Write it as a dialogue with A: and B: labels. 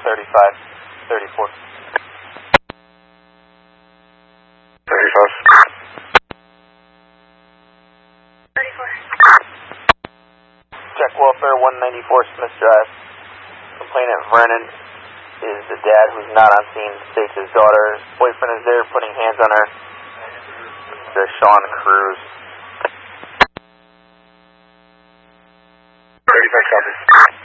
A: 35, 34.
B: 35.
C: 34.
A: Check welfare 194 Smith Drive. Complainant Vernon is the dad who's not on scene. States his daughter's boyfriend is there putting hands on her. There's Sean Cruz.
B: 35 copies.